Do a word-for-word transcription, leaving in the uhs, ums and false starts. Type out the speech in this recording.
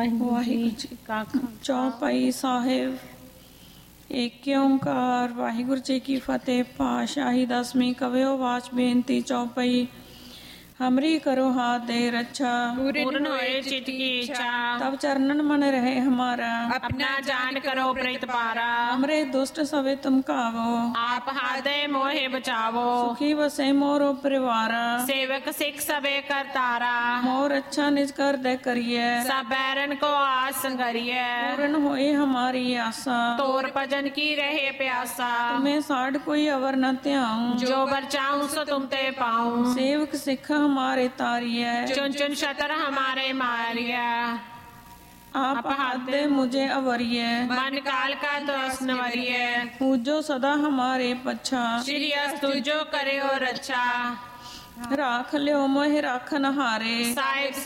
वाहिगुरु जी का चौपाई साहिब। एक ओंकार वाहिगुरु जी की फतेह। पातशाही दसवीं कवियो वाच बेनती चौपाई। हमरी करो हाथ दे रक्षा, पूर्ण होए चित की इच्छा, तब चरणन मन रहे हमारा, अपना जान करो प्रतिपारा। हमरे दुष्ट सवे तुम कावो, आप हादे मोहे बचावो। सुखी बसे मोरो परिवारा, सेवक सिख सबे करतारा। मोर अच्छा निज कर दे करिए, सब बैरन को आस संगरिए। पूर्ण होए हमारी आशा, तोर भजन की रहे प्यासा। तुम्हें साढ़ कोई अवर न त्याऊं, जो बर चाहूं सो तुम ते पाऊं। सेवक सिख हमारे तारिए, चुन चुन शतर हमारे मारिया। आप हाथ दे मुझे अवरिए, मन काल का त्रस नवरिए। पूजो सदा हमारे पच्छा, श्री अस्तु जो करे और अच्छा। राख ल्यो मोहि राखन हारे, साहिब